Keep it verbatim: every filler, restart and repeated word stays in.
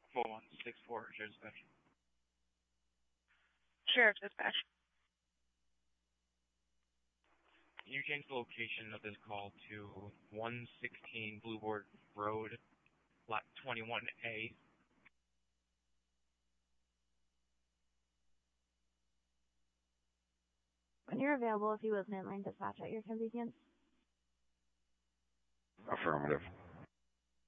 four one six four, Sheriff Dispatch. Sheriff Dispatch. Can you change the location of this call to one sixteen Blueboard Road, lot twenty-one A? When you're available, if you listen in line dispatch at your convenience. Affirmative.